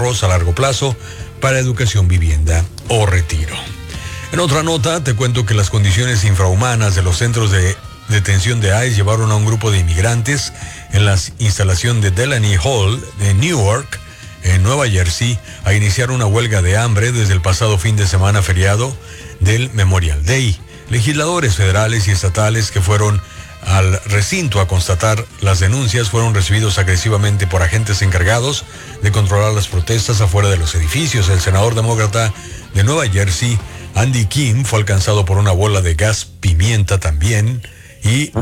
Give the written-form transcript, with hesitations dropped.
ahorros a largo plazo para educación, vivienda o retiro. En otra nota, te cuento que las condiciones infrahumanas de los centros de detención de ICE llevaron a un grupo de inmigrantes en la instalación de Delaney Hall de Newark, en Nueva Jersey, a iniciar una huelga de hambre desde el pasado fin de semana feriado del Memorial Day. Legisladores federales y estatales que fueron al recinto a constatar las denuncias fueron recibidos agresivamente por agentes encargados de controlar las protestas afuera de los edificios. El senador demócrata de Nueva Jersey, Andy Kim, fue alcanzado por una bola de gas pimienta también y